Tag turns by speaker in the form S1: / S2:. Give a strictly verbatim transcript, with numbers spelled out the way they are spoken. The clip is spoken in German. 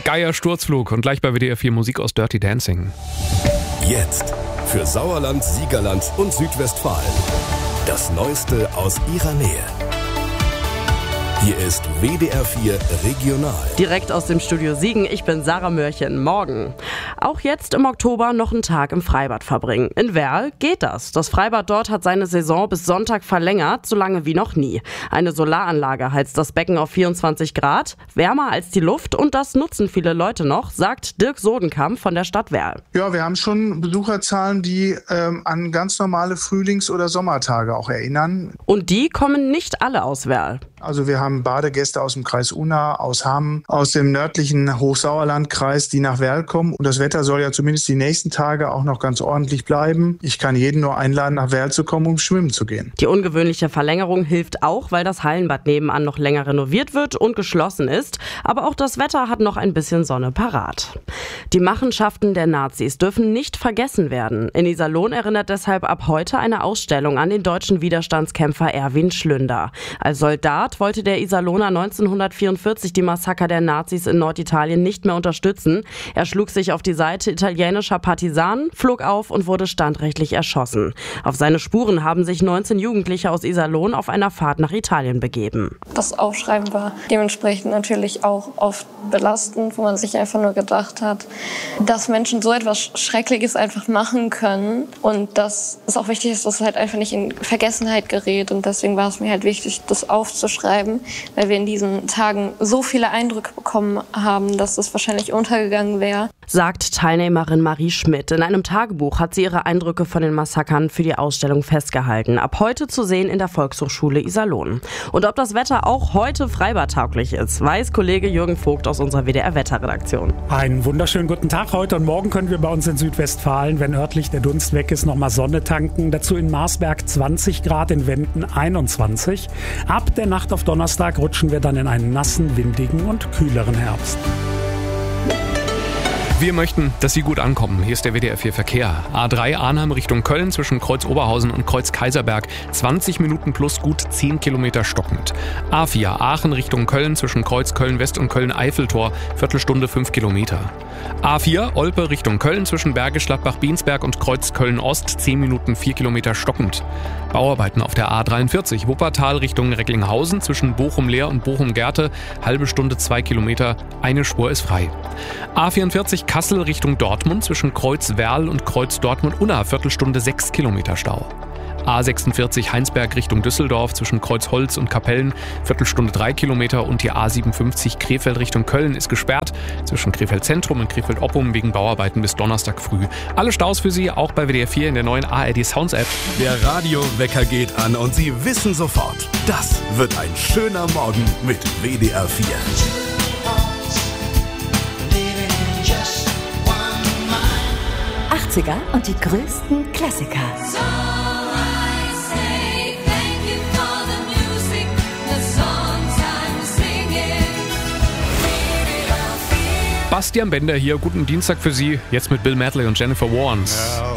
S1: Geier Sturzflug und gleich bei W D R vier Musik aus Dirty Dancing.
S2: Jetzt für Sauerland, Siegerland und Südwestfalen. Das Neueste aus ihrer Nähe. Hier ist W D R vier Regional.
S3: Direkt aus dem Studio Siegen, ich bin Sarah Mörchen. Morgen. Auch jetzt im Oktober noch einen Tag im Freibad verbringen. In Werl geht das. Das Freibad dort hat seine Saison bis Sonntag verlängert, so lange wie noch nie. Eine Solaranlage heizt das Becken auf vierundzwanzig Grad, wärmer als die Luft, und das nutzen viele Leute noch, sagt Dirk Sodenkamp von der Stadt Werl.
S4: Ja, wir haben schon Besucherzahlen, die ähm, an ganz normale Frühlings- oder Sommertage auch erinnern.
S3: Und die kommen nicht alle aus Werl.
S4: Also wir haben Badegäste aus dem Kreis Unna, aus Hamm, aus dem nördlichen Hochsauerlandkreis, die nach Werl kommen. Und das Wetter soll ja zumindest die nächsten Tage auch noch ganz ordentlich bleiben. Ich kann jeden nur einladen, nach Werl zu kommen, um schwimmen zu gehen.
S3: Die ungewöhnliche Verlängerung hilft auch, weil das Hallenbad nebenan noch länger renoviert wird und geschlossen ist. Aber auch das Wetter hat noch ein bisschen Sonne parat. Die Machenschaften der Nazis dürfen nicht vergessen werden. In Iserlohn erinnert deshalb ab heute eine Ausstellung an den deutschen Widerstandskämpfer Erwin Schlünder. Als Soldat wollte der Iserlohner neunzehnhundertvierundvierzig die Massaker der Nazis in Norditalien nicht mehr unterstützen. Er schlug sich auf die Seite italienischer Partisanen, flog auf und wurde standrechtlich erschossen. Auf seine Spuren haben sich neunzehn Jugendliche aus Iserlohn auf einer Fahrt nach Italien begeben.
S5: Das Aufschreiben war dementsprechend natürlich auch oft belastend, wo man sich einfach nur gedacht hat, dass Menschen so etwas Schreckliches einfach machen können und dass es auch wichtig ist, dass es halt einfach nicht in Vergessenheit gerät, und deswegen war es mir halt wichtig, das aufzuschreiben, weil wir in diesen Tagen so viele Eindrücke bekommen haben, dass es wahrscheinlich untergegangen wäre.
S3: Sagt Teilnehmerin Marie Schmidt. In einem Tagebuch hat sie ihre Eindrücke von den Massakern für die Ausstellung festgehalten. Ab heute zu sehen in der Volkshochschule Iserlohn. Und ob das Wetter auch heute freibadtauglich ist, weiß Kollege Jürgen Vogt aus unserer W D R-Wetterredaktion.
S6: Einen wunderschönen guten Tag. Heute und morgen können wir bei uns in Südwestfalen, wenn örtlich der Dunst weg ist, nochmal Sonne tanken. Dazu in Marsberg zwanzig Grad, in Wenden einundzwanzig. Ab der Nacht auf Donnerstag rutschen wir dann in einen nassen, windigen und kühleren Herbst.
S1: Wir möchten, dass Sie gut ankommen. Hier ist der W D R vier Verkehr. A drei Arnhem Richtung Köln zwischen Kreuz Oberhausen und Kreuz Kaiserberg. zwanzig Minuten plus gut zehn Kilometer stockend. A vier Aachen Richtung Köln zwischen Kreuz Köln-West und Köln-Eiffeltor. Viertelstunde fünf Kilometer. A vier Olpe Richtung Köln zwischen Bergisch Gladbach-Biensberg und Kreuz Köln-Ost. zehn Minuten vier Kilometer stockend. Bauarbeiten auf der A dreiundvierzig Wuppertal Richtung Recklinghausen zwischen Bochum-Leer und Bochum-Gerte. Halbe Stunde zwei Kilometer. Eine Spur ist frei. A vierundvierzig Kassel Richtung Dortmund zwischen Kreuz Werl und Kreuz Dortmund-Unna. Viertelstunde sechs Kilometer Stau. A sechsundvierzig Heinsberg Richtung Düsseldorf zwischen Kreuz Holz und Kapellen. Viertelstunde drei Kilometer. Und die A siebenundfünfzig Krefeld Richtung Köln ist gesperrt zwischen Krefeld Zentrum und Krefeld Oppum wegen Bauarbeiten bis Donnerstag früh. Alle Staus für Sie auch bei W D R vier in der neuen A R D Sounds App.
S2: Der Radiowecker geht an und Sie wissen sofort, das wird ein schöner Morgen mit W D R vier.
S7: achtziger und die größten Klassiker.
S1: Bastian Bender hier, guten Dienstag für Sie, jetzt mit Bill Medley und Jennifer Warnes.
S8: Now